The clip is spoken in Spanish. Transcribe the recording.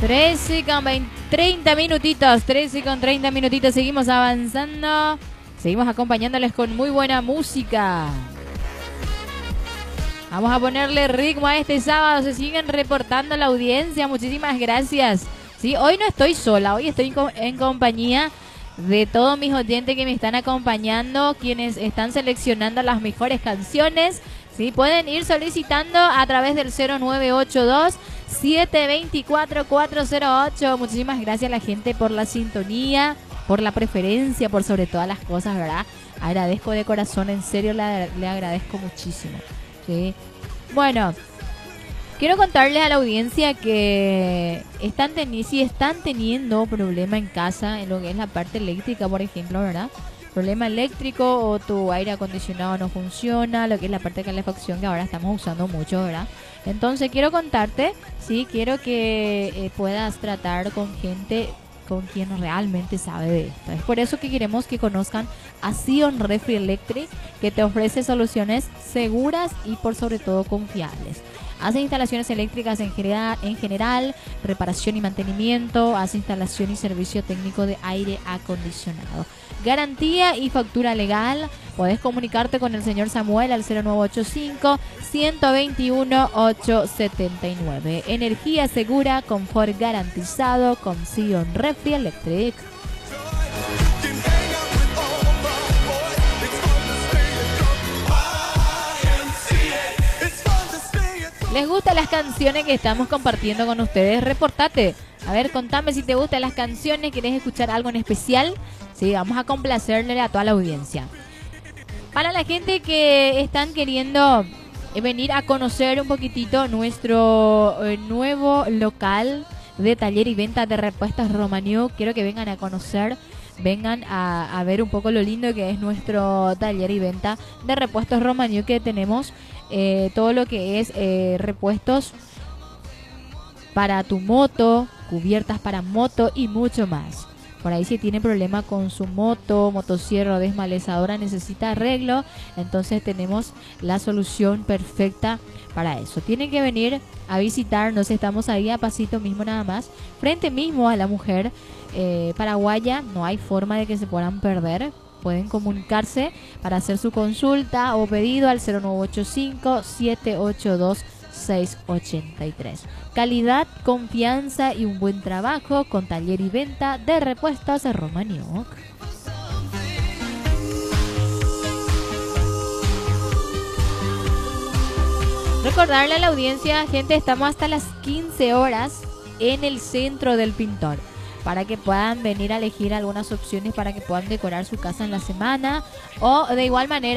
30 minutitos, 13 con 30 minutitos, seguimos avanzando, seguimos acompañándoles con muy buena música. Vamos a ponerle ritmo a este sábado, se siguen reportando la audiencia, muchísimas gracias. Sí, hoy no estoy sola, hoy estoy en compañía de todos mis oyentes que me están acompañando, quienes están seleccionando las mejores canciones. Sí, pueden ir solicitando a través del 0982-724-408. Muchísimas gracias a la gente por la sintonía, por la preferencia, por sobre todas las cosas, ¿verdad? Agradezco de corazón, en serio le agradezco muchísimo. ¿Sí? Bueno, quiero contarles a la audiencia que si están teniendo problema en casa, en lo que es la parte eléctrica, por ejemplo, ¿verdad? Problema eléctrico o tu aire acondicionado no funciona, lo que es la parte de calefacción que ahora estamos usando mucho, ¿verdad? Entonces quiero contarte, sí, quiero que puedas tratar con gente con quien realmente sabe de esto. Es por eso que queremos que conozcan a Sion Refri Electric, que te ofrece soluciones seguras y por sobre todo confiables. Hace instalaciones eléctricas en general, reparación y mantenimiento, hace instalación y servicio técnico de aire acondicionado. Garantía y factura legal. Podés comunicarte con el señor Samuel al 0985-121-879. Energía segura, confort garantizado con Sion Refri Electric. ¿Les gustan las canciones que estamos compartiendo con ustedes? Reportate. A ver, contame si te gustan las canciones, ¿querés escuchar algo en especial? Sí, vamos a complacerle a toda la audiencia. Para la gente que están queriendo venir a conocer un poquitito nuestro nuevo local de taller y venta de repuestos Romaniuk, quiero que vengan a conocer, vengan a ver un poco lo lindo que es nuestro taller y venta de repuestos Romaniuk, que tenemos todo lo que es repuestos para tu moto, cubiertas para moto y mucho más. Por ahí si tiene problema con su moto, motosierra o desmalezadora, necesita arreglo, entonces tenemos la solución perfecta para eso. Tienen que venir a visitarnos, estamos ahí a pasito mismo nada más, frente mismo a la Mujer Paraguaya, no hay forma de que se puedan perder. Pueden comunicarse para hacer su consulta o pedido al 0985-782-683. Calidad, confianza y un buen trabajo con taller y venta de repuestos Romaniuk. Recordarle a la audiencia, gente, estamos hasta las 15 horas en el Centro del Pintor, para que puedan venir a elegir algunas opciones para que puedan decorar su casa en la semana, o de igual manera